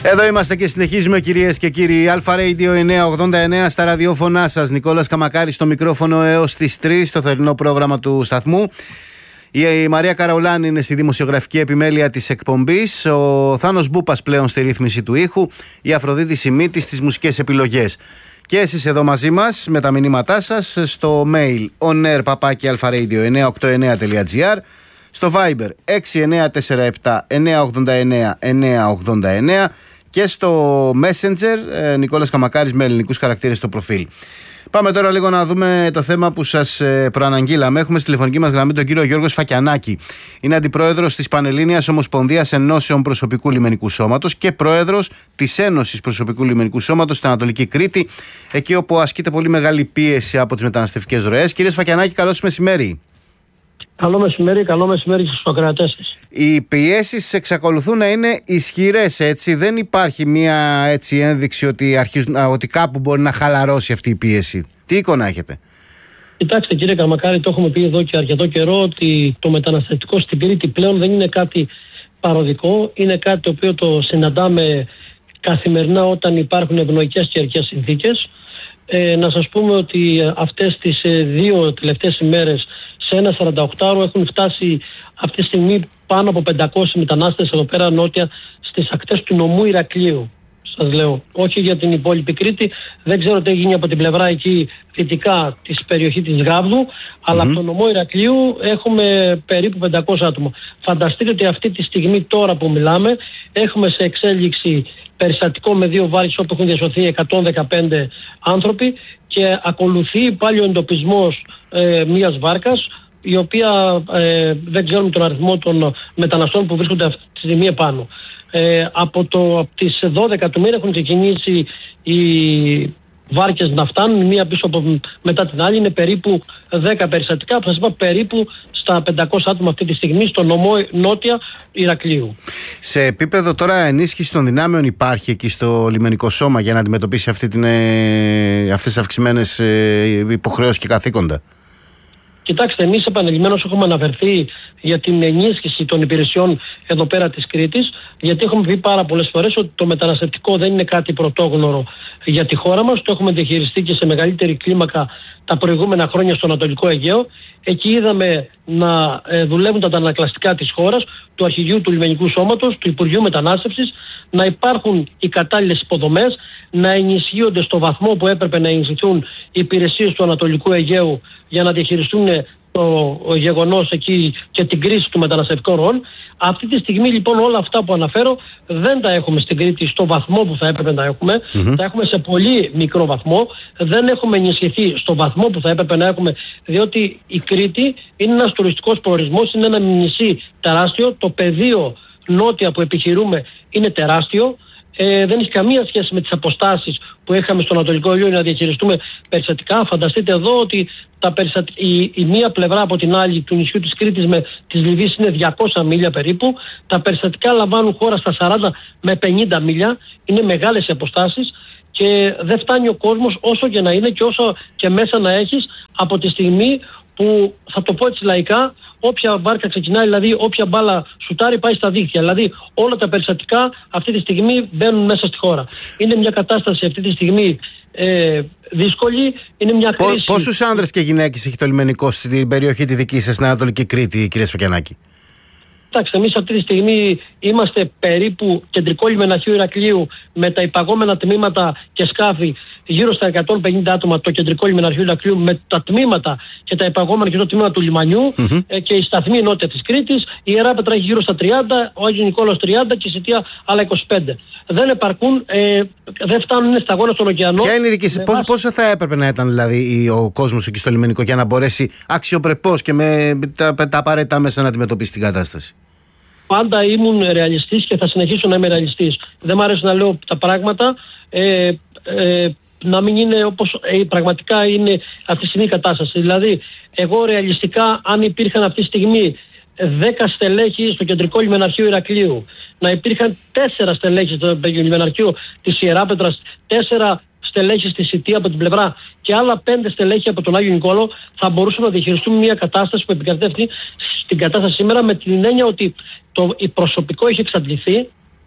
Εδώ είμαστε και συνεχίζουμε, κυρίες και κύριοι. Αλφα Radio 989 στα ραδιόφωνά σας. Νικόλας Καμακάρης στο μικρόφωνο έως τις 3 στο θερινό πρόγραμμα του σταθμού. Η Μαρία Καραουλάνη είναι στη δημοσιογραφική επιμέλεια της εκπομπής. Ο Θάνος Μπούπας πλέον στη ρύθμιση του ήχου. Η Αφροδίτη Σιμίτη στις μουσικές επιλογές. Και εσείς εδώ μαζί μας με τα μηνύματά σας στο mail onair@alfaradio989.gr, στο Viber 6947 989 989 και στο Messenger Νικόλας Καμακάρης με ελληνικούς χαρακτήρες στο προφίλ. Πάμε τώρα λίγο να δούμε το θέμα που σας προαναγγείλαμε. Έχουμε στη τηλεφωνική μας γραμμή τον κύριο Γιώργο Σφακιανάκη. Είναι αντιπρόεδρος της Πανελλήνιας Ομοσπονδίας Ενώσεων Προσωπικού Λιμενικού Σώματος και πρόεδρος της Ένωσης Προσωπικού Λιμενικού Σώματος στην Ανατολική Κρήτη, εκεί όπου ασκείται πολύ μεγάλη πίεση από τις μεταναστευτικές ροές. Κύριε Σφακιανάκη, καλώς μεσημέρι. Καλό μεσημέρι στους ακροατές σας. Οι πιέσεις εξακολουθούν να είναι ισχυρές, έτσι. Δεν υπάρχει μια έτσι ένδειξη ότι κάπου μπορεί να χαλαρώσει αυτή η πίεση. Τι εικόνα έχετε? Κοιτάξτε, κύριε Καμακάρη, το έχουμε πει εδώ και αρκετό καιρό ότι το μεταναστευτικό στην Κρήτη πλέον δεν είναι κάτι παροδικό. Είναι κάτι το οποίο το συναντάμε καθημερινά όταν υπάρχουν ευνοϊκές καιρικές συνθήκες. Να σας πούμε ότι αυτές τις 2 τελευταίες ημέρες σε ένα 48ωρο έχουν φτάσει αυτή τη στιγμή πάνω από 500 μετανάστες εδώ πέρα νότια στις ακτές του νομού Ηρακλείου. Σας λέω, όχι για την υπόλοιπη Κρήτη, δεν ξέρω τι γίνει από την πλευρά εκεί δυτικά της περιοχή της Γάβδου, αλλά από το νομό Ηρακλείου έχουμε περίπου 500 άτομα. Φανταστείτε ότι αυτή τη στιγμή τώρα που μιλάμε έχουμε σε εξέλιξη περιστατικό με 2 βάρκες όπου έχουν διασωθεί 115 άνθρωποι και ακολουθεί πάλι ο εντοπισμός μιας βάρκας, η οποία δεν ξέρουμε τον αριθμό των μεταναστών που βρίσκονται αυτή τη στιγμή επάνω. Από τις 12 του μήνα έχουν ξεκινήσει οι βάρκες να φτάνουν μία πίσω από μετά την άλλη. Είναι περίπου 10 περιστατικά, που σας είπα περίπου στα 500 άτομα αυτή τη στιγμή στο νομό νότια Ηρακλείου. Σε επίπεδο τώρα ενίσχυση των δυνάμεων υπάρχει εκεί στο λιμενικό σώμα για να αντιμετωπίσει αυτές τις αυξημένες υποχρεώσεις και καθήκοντα? Κοιτάξτε, εμείς επανειλημμένως έχουμε αναφερθεί για την ενίσχυση των υπηρεσιών εδώ πέρα της Κρήτης, γιατί έχουμε πει πάρα πολλές φορές ότι το μεταναστευτικό δεν είναι κάτι πρωτόγνωρο για τη χώρα μας. Το έχουμε διαχειριστεί και σε μεγαλύτερη κλίμακα τα προηγούμενα χρόνια στο Ανατολικό Αιγαίο. Εκεί είδαμε να δουλεύουν τα αντανακλαστικά της χώρας, του Αρχηγείου του Λιμενικού Σώματος, του Υπουργείου Μετανάστευσης, να υπάρχουν οι κατάλληλες υποδομές, να ενισχύονται στο βαθμό που έπρεπε να ενισχυθούν οι υπηρεσίες του Ανατολικού Αιγαίου για να διαχειριστούν το γεγονός εκεί και την κρίση του μεταναστευτικών ροών. Αυτή τη στιγμή λοιπόν όλα αυτά που αναφέρω δεν τα έχουμε στην Κρήτη στο βαθμό που θα έπρεπε να έχουμε. Τα έχουμε σε πολύ μικρό βαθμό. Δεν έχουμε ενισχυθεί στο βαθμό που θα έπρεπε να έχουμε, διότι η Κρήτη είναι ένας τουριστικός προορισμός, είναι ένα νησί τεράστιο. Το πεδίο νότια που επιχειρούμε είναι τεράστιο. Δεν έχει καμία σχέση με τις αποστάσεις που είχαμε στο Ανατολικό Αιγαίο να διαχειριστούμε περιστατικά. Φανταστείτε εδώ ότι η μία πλευρά από την άλλη του νησιού της Κρήτης με της Λιβύης είναι 200 μίλια περίπου. Τα περιστατικά λαμβάνουν χώρα στα 40 με 50 μίλια. Είναι μεγάλες οι αποστάσεις και δεν φτάνει ο κόσμος όσο και να είναι και όσο και μέσα να έχεις από τη στιγμή που, θα το πω έτσι λαϊκά, όποια βάρκα ξεκινάει, δηλαδή όποια μπάλα σουτάρει πάει στα δίχτυα. Δηλαδή όλα τα περιστατικά αυτή τη στιγμή μπαίνουν μέσα στη χώρα. Είναι μια κατάσταση αυτή τη στιγμή δύσκολη, είναι μια κρίση. Πόσους άνδρες και γυναίκες έχει το λιμενικό στην περιοχή τη δική σας, στην Ανατολική Κρήτη, κύριε Σφακιανάκη? Κοιτάξτε, εμείς αυτή τη στιγμή είμαστε περίπου κεντρικό λιμεναρχείο Ηρακλείου με τα υπαγόμενα τμήματα και σκάφη γύρω στα 150 άτομα, το κεντρικό λιμεναρχείο Ηρακλείου με τα τμήματα και τα υπαγόμενα και το τμήμα του λιμανιού και η σταθμή νότια της Κρήτης. Η Ιεράπετρα έχει γύρω στα 30, ο Άγιος Νικόλαος 30 και η Σιτία άλλα 25. Δεν επαρκούν, δεν φτάνουν, είναι σταγόνα στον ωκεανό. Ποια είναι η δική σας, πόσο θα έπρεπε να ήταν δηλαδή ο κόσμος εκεί στο λιμενικό για να μπορέσει αξιοπρεπώς και με τα απαραίτητα μέσα να αντιμετωπίσει την κατάσταση? Πάντα ήμουν ρεαλιστής και θα συνεχίσω να είμαι ρεαλιστής. Δεν μου αρέσει να λέω τα πράγματα να μην είναι όπως πραγματικά είναι αυτή τη στιγμή η κατάσταση. Δηλαδή, εγώ ρεαλιστικά, αν υπήρχαν αυτή τη στιγμή 10 στελέχη στο κεντρικό λιμεναρχείο Ηρακλείου, να υπήρχαν 4 στελέχη στο λιμεναρχείο της Ιεράπετρας, 4 στελέχη στη Σιτία από την πλευρά και άλλα 5 στελέχη από τον Άγιο Νικόλαο, θα μπορούσαμε να διαχειριστούμε μια κατάσταση που επικρατεί στην κατάσταση σήμερα, με την έννοια ότι η προσωπικό έχει εξαντληθεί.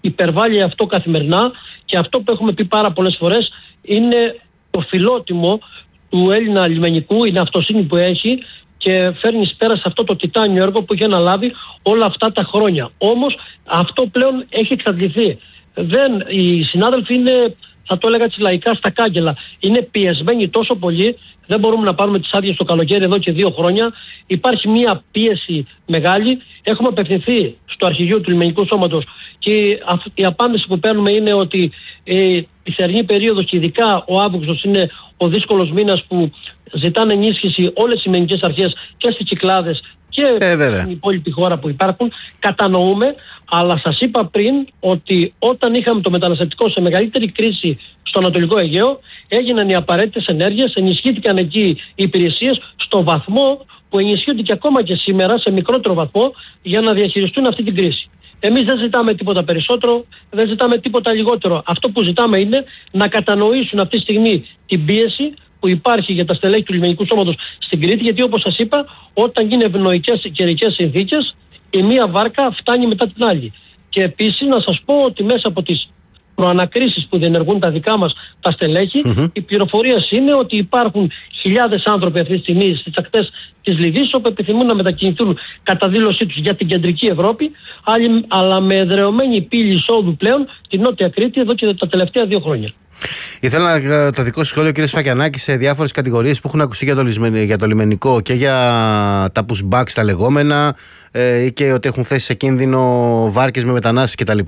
υπερβάλλει αυτό καθημερινά, και αυτό που έχουμε πει πάρα πολλές φορές είναι το φιλότιμο του Έλληνα λιμενικού, είναι αυτοσύνη που έχει και φέρνει πέρα σε αυτό το τιτάνιο έργο που έχει αναλάβει όλα αυτά τα χρόνια. Όμως αυτό πλέον έχει εξαντληθεί. Οι συνάδελφοι είναι, θα το έλεγα έτσι λαϊκά, στα κάγκελα. Είναι πιεσμένοι τόσο πολύ, δεν μπορούμε να πάρουμε τις άδειες το καλοκαίρι εδώ και 2 χρόνια. Υπάρχει μια πίεση μεγάλη. Έχουμε απευθυνθεί στο αρχηγείο του Λιμενικού Σώματος και η απάντηση που παίρνουμε είναι ότι η θερινή περίοδος και ειδικά ο Αύγουστος είναι ο δύσκολος μήνας που ζητάνε ενίσχυση όλες οι λιμενικές αρχές και στις Κυκλάδες και στην υπόλοιπη χώρα που υπάρχουν. Κατανοούμε, αλλά σας είπα πριν ότι όταν είχαμε το μεταναστευτικό σε μεγαλύτερη κρίση στο Ανατολικό Αιγαίο, έγιναν οι απαραίτητες ενέργειες, ενισχύθηκαν εκεί οι υπηρεσίες στο βαθμό που ενισχύονται και ακόμα και σήμερα σε μικρότερο βαθμό για να διαχειριστούν αυτή την κρίση. Εμείς δεν ζητάμε τίποτα περισσότερο, δεν ζητάμε τίποτα λιγότερο. Αυτό που ζητάμε είναι να κατανοήσουν αυτή τη στιγμή την πίεση που υπάρχει για τα στελέχη του Λιμενικού Σώματος στην Κρήτη, γιατί όπως σας είπα, όταν γίνει ευνοϊκές καιρικές συνθήκες, η μία βάρκα φτάνει μετά την άλλη. Και επίσης να σας πω ότι μέσα από τις προανακρίσεις που διενεργούν τα δικά μας τα στελέχη, η πληροφορία είναι ότι υπάρχουν χιλιάδες άνθρωποι αυτή τη στιγμή στις ακτές της Λιβύης, όπου επιθυμούν να μετακινηθούν κατά δήλωσή τους για την κεντρική Ευρώπη, αλλά με εδρεωμένη πύλη εισόδου πλέον την Νότια Κρήτη εδώ και τα τελευταία 2 χρόνια. Ήθελα το δικό σου σχόλιο, κύριε Σφακιανάκη, σε διάφορες κατηγορίες που έχουν ακουστεί για το λιμενικό και για τα pushbacks τα λεγόμενα, και ότι έχουν θέσει σε κίνδυνο βάρκες με μετανάστες κτλ.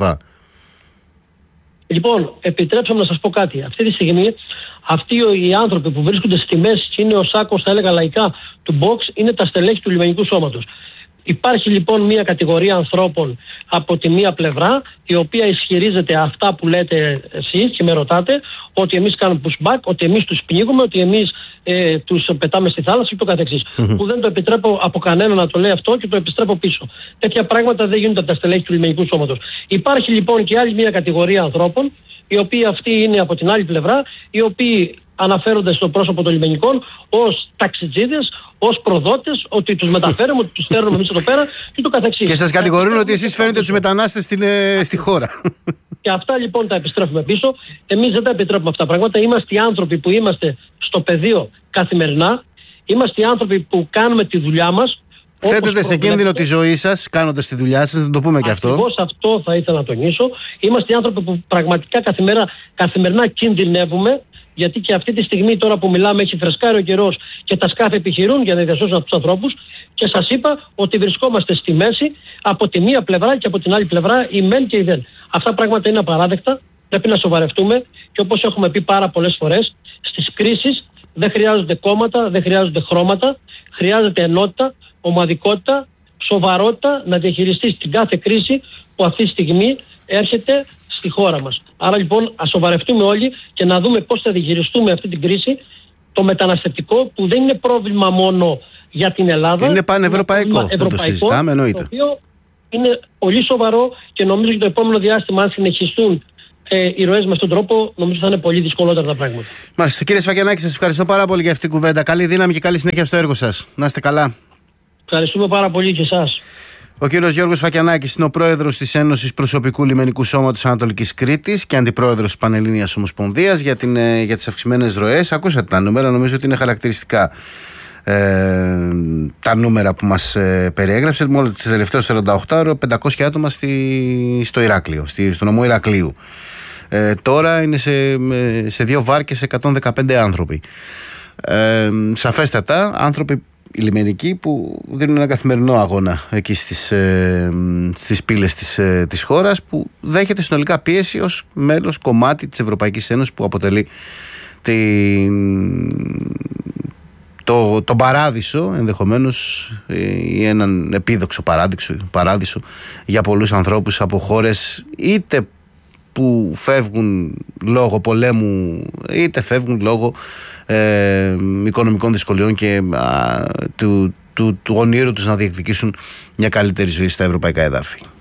Λοιπόν, επιτρέψτε μου να σας πω κάτι. Αυτή τη στιγμή, αυτοί οι άνθρωποι που βρίσκονται στη μέση και είναι ο σάκος, θα έλεγα λαϊκά, του box, είναι τα στελέχη του Λιμενικού Σώματος. Υπάρχει λοιπόν μια κατηγορία ανθρώπων από τη μία πλευρά, η οποία ισχυρίζεται αυτά που λέτε εσείς και με ρωτάτε, ότι εμείς κάνουμε pushback, ότι εμείς τους πνίγουμε, ότι εμείς τους πετάμε στη θάλασσα και το καθεξής. Που δεν το επιτρέπω από κανένα να το λέει αυτό και το επιστρέφω πίσω. Τέτοια πράγματα δεν γίνονται από τα στελέχη του Λιμενικού Σώματος. Υπάρχει λοιπόν και άλλη μια κατηγορία ανθρώπων, οι οποίοι αυτοί είναι από την άλλη πλευρά, οι οποίοι αναφέρονται στο πρόσωπο των λιμενικών ως ταξιτζίδες, ως προδότες, ότι τους μεταφέρουμε, ότι τους φέρνουμε εμείς εδώ πέρα και το καθεξής. Και σας κατηγορούν ότι εσείς φέρνετε τους μετανάστες στη χώρα. Και αυτά λοιπόν τα επιστρέφουμε πίσω. Εμείς δεν τα επιτρέπουμε αυτά τα πράγματα. Είμαστε οι άνθρωποι που είμαστε στο πεδίο καθημερινά. Είμαστε οι άνθρωποι που κάνουμε τη δουλειά μας. Θέτετε σε κίνδυνο τη ζωή σας κάνοντας τη δουλειά σας, να το πούμε και αυτό. Ακριβώς αυτό θα ήθελα να τονίσω. Είμαστε οι άνθρωποι που πραγματικά καθημερινά κινδυνεύουμε. Γιατί και αυτή τη στιγμή, τώρα που μιλάμε, έχει φρεσκάρει ο καιρός και τα σκάφη επιχειρούν για να διασώσουν αυτούς τους ανθρώπους. Και σας είπα ότι βρισκόμαστε στη μέση από τη μία πλευρά και από την άλλη πλευρά, η μεν και η δεν. Αυτά πράγματα είναι απαράδεκτα. Πρέπει να σοβαρευτούμε. Και όπως έχουμε πει πάρα πολλές φορές, στις κρίσεις δεν χρειάζονται κόμματα, δεν χρειάζονται χρώματα. Χρειάζεται ενότητα, ομαδικότητα, σοβαρότητα να διαχειριστείς την κάθε κρίση που αυτή τη στιγμή έρχεται στη χώρα μας. Άρα λοιπόν ας σοβαρευτούμε όλοι και να δούμε πώς θα διαχειριστούμε αυτή την κρίση, το μεταναστευτικό, που δεν είναι πρόβλημα μόνο για την Ελλάδα. Είναι πανευρωπαϊκό, δεν το συζητάμε, εννοείται. Το οποίο είναι πολύ σοβαρό και νομίζω ότι το επόμενο διάστημα, αν συνεχιστούν οι ροές με αυτόν τον τρόπο, νομίζω θα είναι πολύ δυσκολότερα τα πράγματα. Μάλιστα. Κύριε Σφακιανάκη, σας ευχαριστώ πάρα πολύ για αυτή την κουβέντα. Καλή δύναμη και καλή συνέχεια στο έργο σας. Να είστε καλά. Ευχαριστούμε πάρα πολύ και εσάς. Ο κύριος Γιώργος Σφακιανάκης είναι ο πρόεδρος της Ένωσης Προσωπικού Λιμενικού Σώματος Ανατολικής Κρήτης και αντιπρόεδρος της Πανελλήνιας Ομοσπονδίας για τις αυξημένες ροές. Ακούσατε τα νούμερα, νομίζω ότι είναι χαρακτηριστικά τα νούμερα που μας περιέγραψε. Μόνο τις τελευταίες 48 ώρες 500 άτομα στο Ηράκλειο, στο νομό Ηρακλείου. Τώρα είναι σε 2 βάρκες 115 άνθρωποι. Σαφέστατα άνθρωποι οι λιμενικοί που δίνουν ένα καθημερινό αγώνα εκεί στις πύλες της χώρας, που δέχεται συνολικά πίεση ως μέλος κομμάτι της Ευρωπαϊκής Ένωσης, που αποτελεί τον παράδεισο ενδεχομένως, ή έναν επίδοξο παράδεισο για πολλούς ανθρώπους από χώρες είτε που φεύγουν λόγω πολέμου είτε φεύγουν λόγω οικονομικών δυσκολιών και του ονείρου τους να διεκδικήσουν μια καλύτερη ζωή στα ευρωπαϊκά εδάφη.